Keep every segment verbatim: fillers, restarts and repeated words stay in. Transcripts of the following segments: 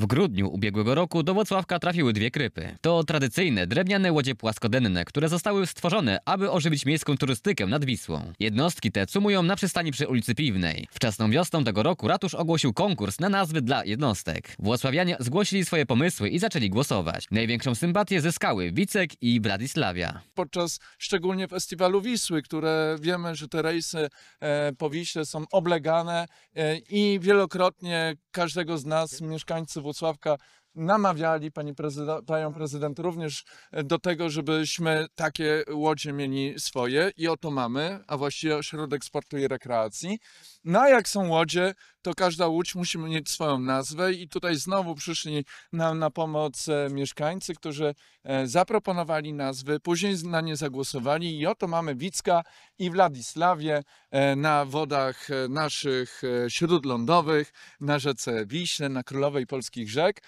W grudniu ubiegłego roku do Włocławka trafiły dwie krypy. To tradycyjne, drewniane łodzie płaskodenne, które zostały stworzone, aby ożywić miejską turystykę nad Wisłą. Jednostki te cumują na przystani przy ulicy Piwnej. Wczesną wiosną tego roku ratusz ogłosił konkurs na nazwy dla jednostek. Włocławianie zgłosili swoje pomysły i zaczęli głosować. Największą sympatię zyskały Wicek i Bradysławia. Podczas szczególnie festiwalu Wisły, które wiemy, że te rejsy e, po Wiśle są oblegane e, i wielokrotnie każdego z nas, mieszkańcy Włocławka, namawiali pani prezydent, panią prezydent również do tego, żebyśmy takie łodzie mieli swoje i oto mamy, a właściwie Ośrodek Sportu i Rekreacji. No a jak są łodzie, to każda łódź musi mieć swoją nazwę i tutaj znowu przyszli nam na pomoc mieszkańcy, którzy zaproponowali nazwy, później na nie zagłosowali i oto mamy Wicka i Władysławię na wodach naszych śródlądowych, na rzece Wiśle, na Królowej Polskich Rzek.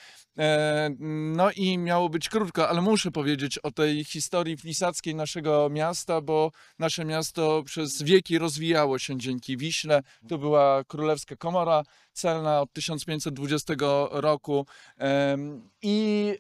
No i miało być krótko, ale muszę powiedzieć o tej historii wlisackiej naszego miasta, bo nasze miasto przez wieki rozwijało się dzięki Wiśle. Tu była Królewska Komora Celna od tysiąc pięćset dwudziestego roku i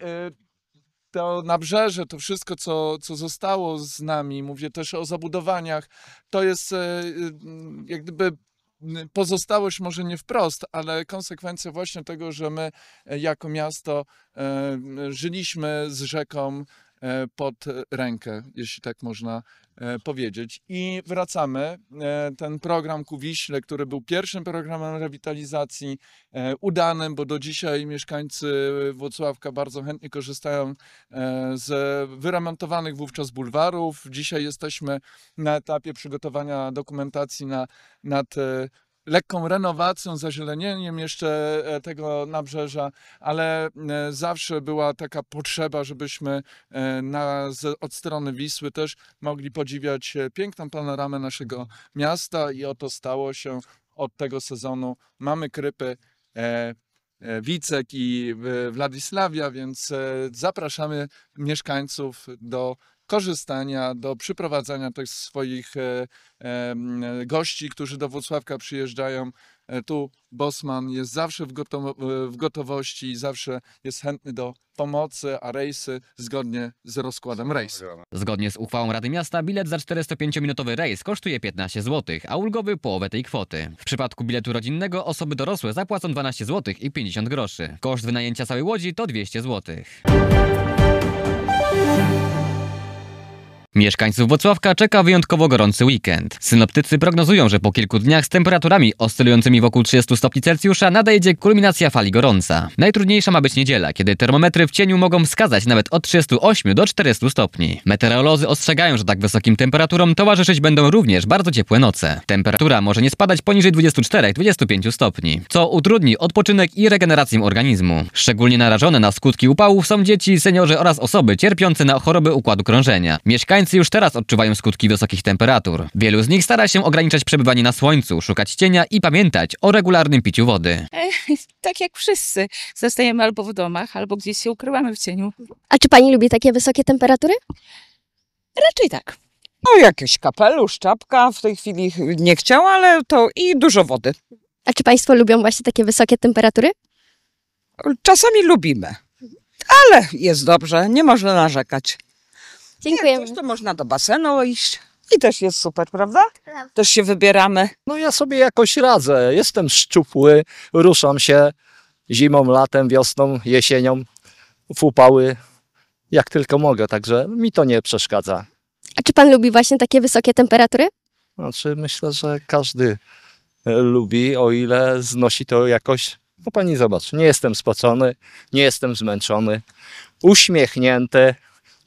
to nabrzeże, to wszystko, co, co zostało z nami, mówię też o zabudowaniach, to jest jak gdyby pozostałość może nie wprost, ale konsekwencja właśnie tego, że my jako miasto e, żyliśmy z rzeką e, pod rękę, jeśli tak można e, powiedzieć. I wracamy. E, ten program Ku Wiśle, który był pierwszym programem rewitalizacji, e, udanym, bo do dzisiaj mieszkańcy Włocławka bardzo chętnie korzystają e, z wyremontowanych wówczas bulwarów. Dzisiaj jesteśmy na etapie przygotowania dokumentacji na, nad e, lekką renowacją, zazielenieniem jeszcze tego nabrzeża, ale zawsze była taka potrzeba, żebyśmy na, od strony Wisły też mogli podziwiać piękną panoramę naszego miasta i oto stało się od tego sezonu. Mamy krypy e, Wicek i Władysławia, więc zapraszamy mieszkańców do korzystania, do przyprowadzania tych swoich e, e, gości, którzy do Włocławka przyjeżdżają. E, tu Bosman jest zawsze w, gotow w gotowości i zawsze jest chętny do pomocy, a rejsy zgodnie z rozkładem rejsu. Zgodnie z uchwałą Rady Miasta bilet za czterystopięciominutowy rejs kosztuje piętnaście złotych, a ulgowy połowę tej kwoty. W przypadku biletu rodzinnego osoby dorosłe zapłacą dwanaście złotych i pięćdziesiąt groszy. Koszt wynajęcia całej łodzi to dwieście złotych. Mieszkańców Włocławka czeka wyjątkowo gorący weekend. Synoptycy prognozują, że po kilku dniach z temperaturami oscylującymi wokół trzydziestu stopni Celsjusza nadejdzie kulminacja fali gorąca. Najtrudniejsza ma być niedziela, kiedy termometry w cieniu mogą wskazać nawet od trzydziestu ośmiu do czterystu stopni. Meteorolodzy ostrzegają, że tak wysokim temperaturom towarzyszyć będą również bardzo ciepłe noce. Temperatura może nie spadać poniżej dwudziestu czterech do dwudziestu pięciu stopni, co utrudni odpoczynek i regenerację organizmu. Szczególnie narażone na skutki upałów są dzieci, seniorzy oraz osoby cierpiące na choroby układu krążenia. Mieszkańcy już teraz odczuwają skutki wysokich temperatur. Wielu z nich stara się ograniczać przebywanie na słońcu, szukać cienia i pamiętać o regularnym piciu wody. E, tak jak wszyscy. Zostajemy albo w domach, albo gdzieś się ukrywamy w cieniu. A czy pani lubi takie wysokie temperatury? Raczej tak. No jakiś kapelusz, czapka, w tej chwili nie chciała, ale to i dużo wody. A czy państwo lubią właśnie takie wysokie temperatury? Czasami lubimy, ale jest dobrze, nie można narzekać. Dziękujemy. Jak coś, to można do basenu iść i też jest super, prawda? Też się wybieramy. No ja sobie jakoś radzę, jestem szczupły, ruszam się zimą, latem, wiosną, jesienią w upały, jak tylko mogę, także mi to nie przeszkadza. A czy pan lubi właśnie takie wysokie temperatury? Znaczy myślę, że każdy lubi, o ile znosi to jakoś, no pani zobacz, nie jestem spocony, nie jestem zmęczony, uśmiechnięty.